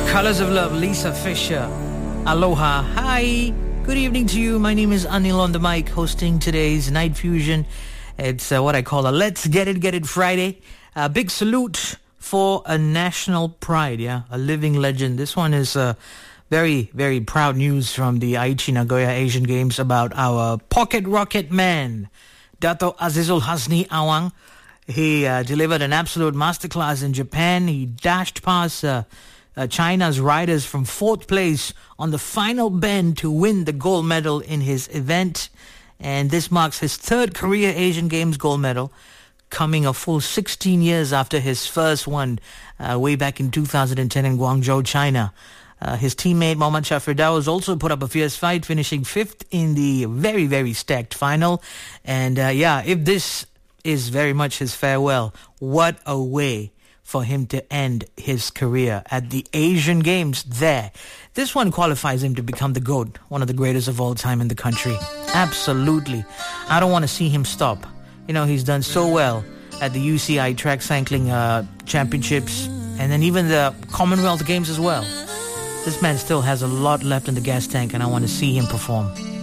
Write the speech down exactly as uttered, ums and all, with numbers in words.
Colors of Love, Lisa Fisher. Aloha. Hi. Good evening to you. My name is Anil on the mic, hosting today's Night Fusion. It's uh, what I call a Let's Get It, Get It Friday. A big salute for a national pride, yeah? A living legend. This one is uh, very, very proud news from the Aichi Nagoya Asian Games about our pocket rocket man, Dato Azizul Hasni Awang. He uh, delivered an absolute masterclass in Japan. He dashed past uh, uh, China's riders from fourth place on the final bend to win the gold medal in his event. And this marks his third career Asian Games gold medal, coming a full sixteen years after his first one uh, way back in two thousand ten in Guangzhou, China. Uh, his teammate Mohammad Shafridawaz also put up a fierce fight, finishing fifth in the very, very stacked final. And uh, yeah, if this is very much his farewell, what a way for him to end his career at the Asian Games there. This one qualifies him to become the GOAT, one of the greatest of all time in the country. Absolutely. I don't want to see him stop. You know, he's done so well at the U C I Track Cycling uh, Championships and then even the Commonwealth Games as well. This man still has a lot left in the gas tank, and I want to see him perform.